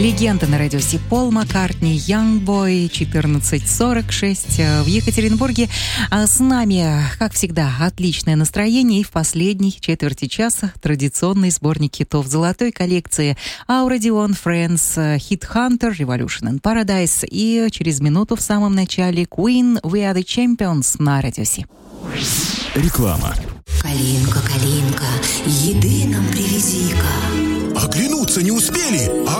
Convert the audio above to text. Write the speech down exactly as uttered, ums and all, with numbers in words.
Легенда на радио Си Пол Маккартни, Young Boy, четырнадцать сорок шесть в Екатеринбурге. А с нами, как всегда, отличное настроение. И в последней четверти часа традиционный сборник хитов золотой коллекции Aura Dion, Friends, Hit Hunter, Revolution in Paradise. И через минуту в самом начале Queen, We Are The Champions на радио Си. Реклама. Калинка, Калинка, еды нам привези-ка. Оглянуться не успели, а